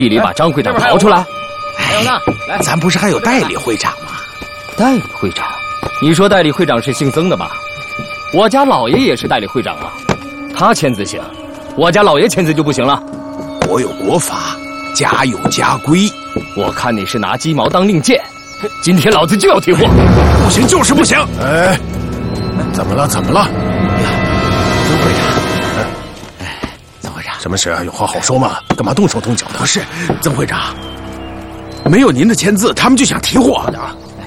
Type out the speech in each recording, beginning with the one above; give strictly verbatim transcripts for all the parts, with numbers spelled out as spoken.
地里把张会长逃出来。 还有呢，来，咱不是还有代理会长吗？ 代理会长？你说代理会长是姓曾的吧？我家老爷也是代理会长啊，他签字行，我家老爷签字就不行了。 国有国法，家有家规。 我看你是拿鸡毛当令箭，今天老子就要提货。 不行就是不行。 哎，怎么了？怎么了？ 曾会长，哎，曾会长， 什么事啊？有话好说嘛，干嘛动手动脚的？ 不是，曾会长，没有您的签字，他们就想提货的。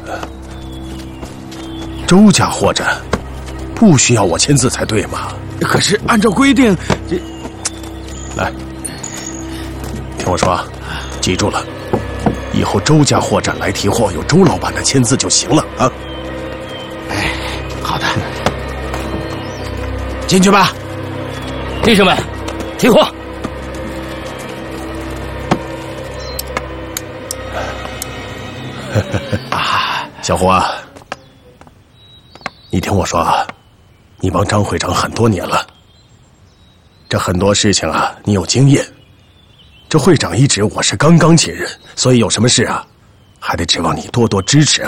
周家货站不需要我签字才对嘛？ 可是按照规定，这…… 来，听我说，记住了，以后周家货站来提货，有周老板的签字就行了啊。 哎，好的，进去吧， 弟兄们，提货。 啊，小胡啊，你听我说啊，你帮张会长很多年了，这很多事情啊，你有经验。这会长一职我是刚刚接任，所以有什么事啊，还得指望你多多支持啊。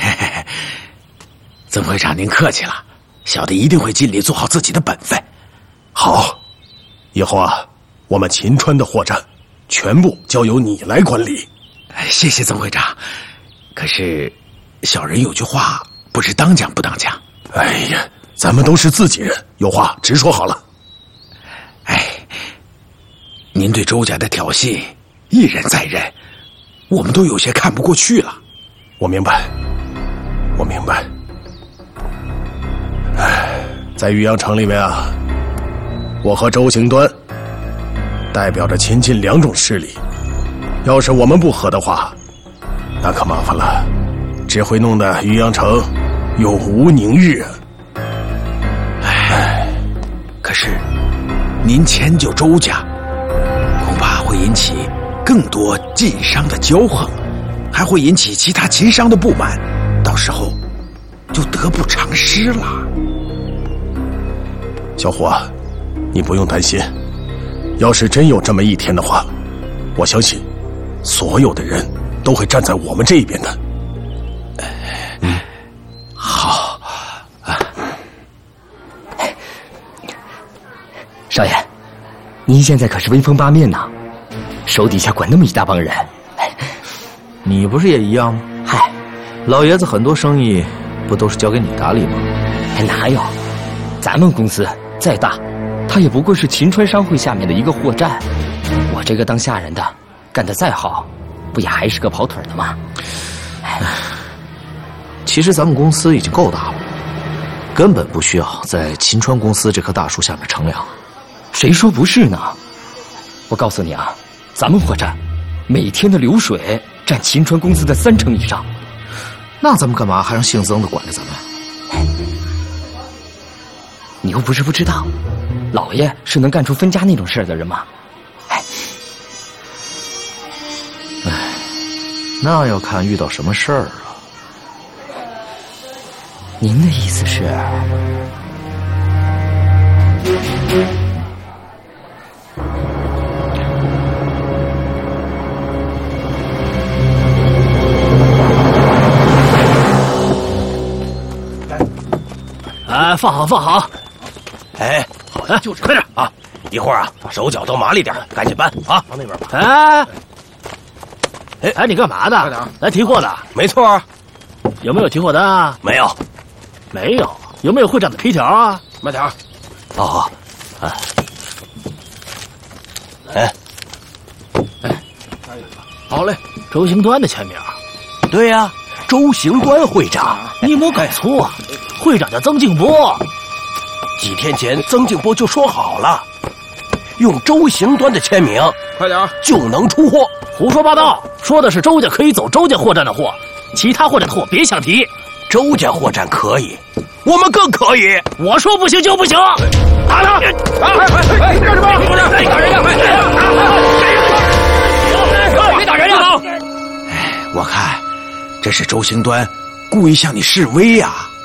曾会长您客气了，小弟一定会尽力做好自己的本分。 好，以后啊，我们秦川的货站全部交由你来管理。 谢谢曾会长。可是，小人有句话，不知当讲不当讲。 哎呀，咱们都是自己人，有话直说好了。 哎，您对周家的挑衅一忍再忍，我们都有些看不过去了。 我明白，我明白。哎，在渔阳城里面啊，我和周行端代表着秦晋两种势力，要是我们不和的话，那可麻烦了，只会弄得渔阳城永无宁日。 哎，可是您迁就周家，恐怕会引起更多晋商的骄横，还会引起其他秦商的不满，到时候就得不偿失了。 小胡啊，你不用担心，要是真有这么一天的话，我相信所有的人都会站在我们这一边的。 嗯，好啊。 少爷，您现在可是威风八面呐，手底下管那么一大帮人。 你不是也一样吗？ 嗨， 老爷子很多生意不都是交给你打理吗？ 还哪有？咱们公司再大，它也不过是秦川商会下面的一个货站。我这个当下人的，干得再好，不也还是个跑腿的吗？ 其实咱们公司已经够大了，根本不需要在秦川公司这棵大树下面乘凉。 谁说不是呢？我告诉你啊，咱们货站每天的流水占秦川公司的三成以上。 那咱们干嘛还让姓曾的管着咱们？ 你又不是不知道，老爷是能干出分家那种事儿的人吗？哎， 哎，那要看遇到什么事儿了。 您的意思是？ 哎，放好放好。 哎， 好的，就是快点啊！一会儿啊，手脚都麻利点，赶紧搬啊！往那边搬。 哎，哎哎，你干嘛的？来提货的？ 没错啊。 有没有提货单啊？ 没有， 没有。有没有会长的批条啊？ 慢点。哦好。哎，哎， 哎，好嘞，周行端的签名。 对呀、啊，周行端会长。 你没搞错啊，会长叫曾静波。 几天前，曾静波就说好了，用周行端的签名， 快点就能出货。 胡说八道！说的是周家可以走周家货站的货，其他货站的货别想提。 周家货站可以，我们更可以。 我说不行就不行。打他！ 哎哎哎！干什么？别打人呀！别打人呀！ 哎，我看这是周行端故意向你示威呀、啊。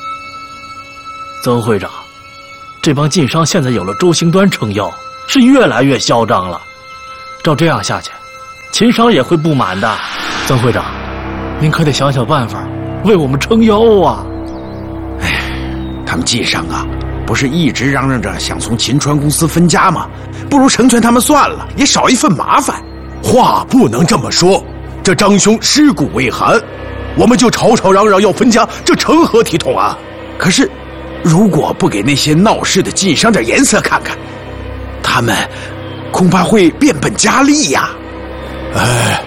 曾会长，这帮晋商现在有了周行端撑腰，是越来越嚣张了。照这样下去， 秦商也会不满的。曾会长，您可得想想办法，为我们撑腰啊！ 哎，他们晋商啊，不是一直嚷嚷着想从秦川公司分家吗？不如成全他们算了，也少一份麻烦。 话不能这么说，这张兄尸骨未寒，我们就吵吵嚷嚷要分家，这成何体统啊？ 可是，如果不给那些闹事的晋商点颜色看看，他们恐怕会变本加厉呀！ 哎，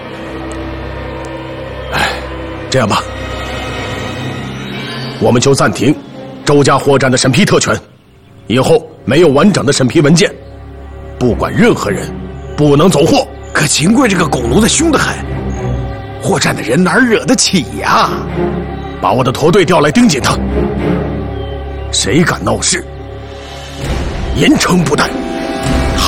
哎，这样吧，我们就暂停周家货站的审批特权，以后没有完整的审批文件，不管任何人不能走货。 可秦贵这个狗奴才凶得很，货站的人哪惹得起呀？ 把我的驼队调来盯紧他，谁敢闹事，严惩不贷。